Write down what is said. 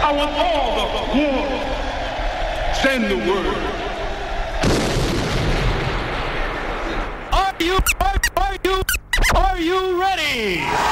I want all the world. Send the word. Are you ready?